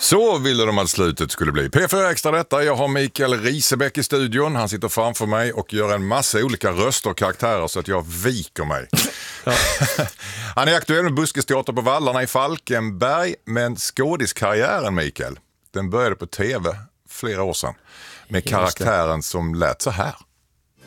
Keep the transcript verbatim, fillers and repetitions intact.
Så ville de att slutet skulle bli. P fyra Extra detta. Jag har Mikael Risebäck i studion. Han sitter framför mig och gör en massa olika röster och karaktärer så att jag viker mig. Ja. Han är aktuell med buskesteater på Vallarna i Falkenberg. Men skådiskarriären, Mikael, den började på tv flera år sedan. Med karaktären som lät så här.